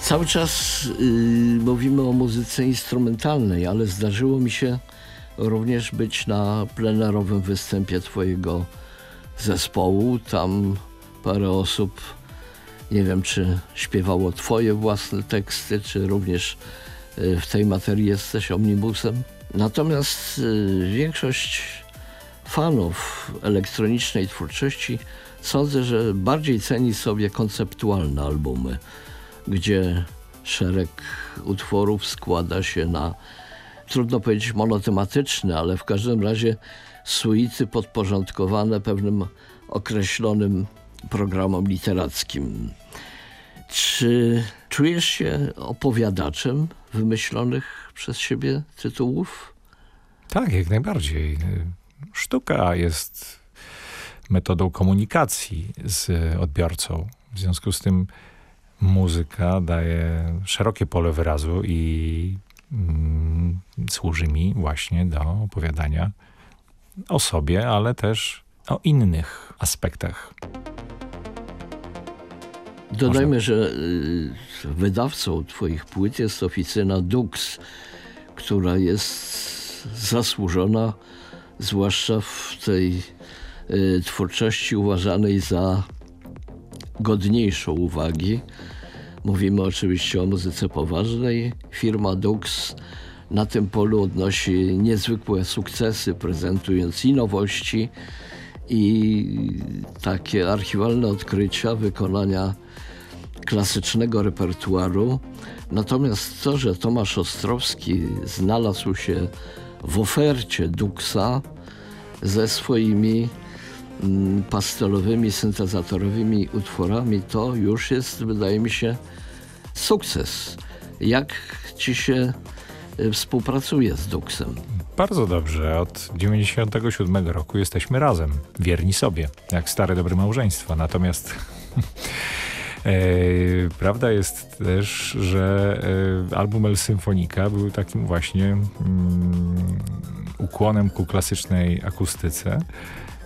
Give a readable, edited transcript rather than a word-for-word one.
Cały czas mówimy o muzyce instrumentalnej, ale zdarzyło mi się również być na plenerowym występie twojego zespołu. Tam parę osób, nie wiem, czy śpiewało twoje własne teksty, czy również w tej materii jesteś omnibusem. Natomiast większość fanów elektronicznej twórczości sądzę, że bardziej ceni sobie konceptualne albumy, gdzie szereg utworów składa się na, trudno powiedzieć monotematyczne, ale w każdym razie suity podporządkowane pewnym określonym programom literackim. Czy czujesz się opowiadaczem wymyślonych przez siebie tytułów? Tak, jak najbardziej. Sztuka jest metodą komunikacji z odbiorcą. W związku z tym muzyka daje szerokie pole wyrazu i służy mi właśnie do opowiadania o sobie, ale też o innych aspektach. Dodajmy, że wydawcą twoich płyt jest oficyna Dux, która jest zasłużona, zwłaszcza w tej twórczości uważanej za godniejszą uwagi. Mówimy oczywiście o muzyce poważnej. Firma Dux na tym polu odnosi niezwykłe sukcesy, prezentując i nowości, i takie archiwalne odkrycia, wykonania klasycznego repertuaru. Natomiast to, że Tomasz Ostrowski znalazł się w ofercie Duxa ze swoimi pastelowymi, syntezatorowymi utworami, to już jest, wydaje mi się, sukces. Jak ci się współpracuje z Duxem? Bardzo dobrze. Od 97 roku jesteśmy razem. Wierni sobie. Jak stare, dobre małżeństwo. Natomiast prawda jest też, że album El Symfonika był takim właśnie ukłonem ku klasycznej akustyce.